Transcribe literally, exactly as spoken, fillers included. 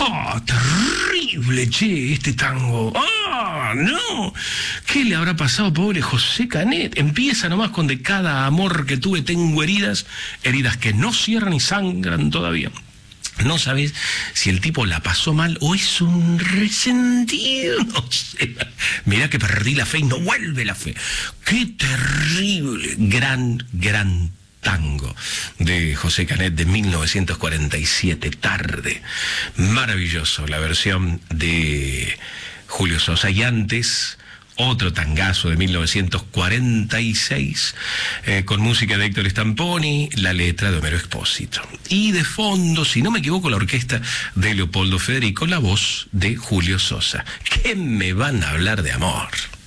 ¡Oh, terrible, che, este tango! ¡Ah, no! ¿Qué le habrá pasado, pobre José Canet? Empieza nomás con de cada amor que tuve tengo heridas, heridas que no cierran y sangran todavía. No sabes si el tipo la pasó mal o es un resentido, no sé. Mirá que perdí la fe y no vuelve la fe. ¡Qué terrible! Gran, gran tango de José Canet de mil novecientos cuarenta y siete, Tarde. Maravilloso, la versión de Julio Sosa. Y antes, otro tangazo de mil novecientos cuarenta y seis, eh, con música de Héctor Stamponi, la letra de Homero Expósito. Y de fondo, si no me equivoco, la orquesta de Leopoldo Federico, la voz de Julio Sosa. ¿Qué me van a hablar de amor?